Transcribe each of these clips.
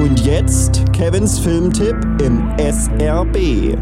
Und jetzt Kevins Filmtipp im SRB.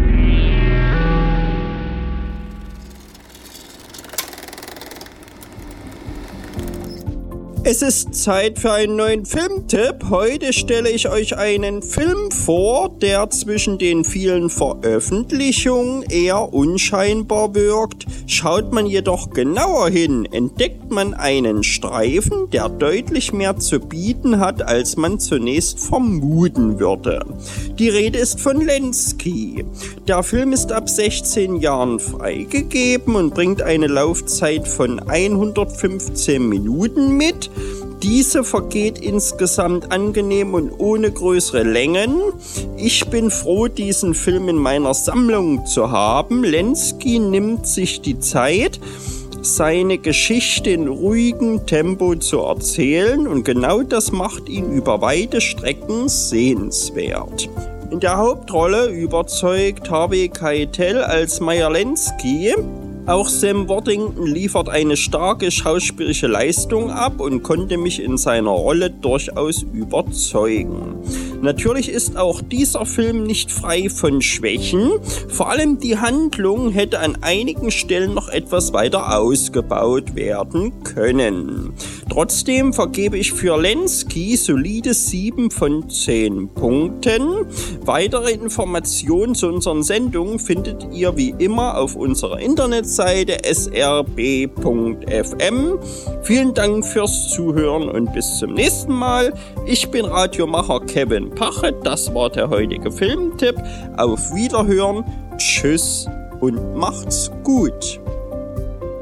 Es ist Zeit für einen neuen Filmtipp. Heute stelle ich euch einen Film vor, der zwischen den vielen Veröffentlichungen eher unscheinbar wirkt. Schaut man jedoch genauer hin, entdeckt man einen Streifen, der deutlich mehr zu bieten hat, als man zunächst vermuten würde. Die Rede ist von Lenski. Der Film ist ab 16 Jahren freigegeben und bringt eine Laufzeit von 115 Minuten mit. Diese vergeht insgesamt angenehm und ohne größere Längen. Ich bin froh, diesen Film in meiner Sammlung zu haben. Lenski nimmt sich die Zeit, seine Geschichte in ruhigem Tempo zu erzählen, und genau das macht ihn über weite Strecken sehenswert. In der Hauptrolle überzeugt Harvey Keitel als Meyer Lenski. Auch Sam Worthington liefert eine starke schauspielerische Leistung ab und konnte mich in seiner Rolle durchaus überzeugen. Natürlich ist auch dieser Film nicht frei von Schwächen. Vor allem die Handlung hätte an einigen Stellen noch etwas weiter ausgebaut werden können. Trotzdem vergebe ich für Lenski solide 7 von 10 Punkten. Weitere Informationen zu unseren Sendungen findet ihr wie immer auf unserer Internetseite srb.fm. Vielen Dank fürs Zuhören und bis zum nächsten Mal. Ich bin Radiomacher Kevin Pachet. Das war der heutige Filmtipp. Auf Wiederhören. Tschüss und macht's gut.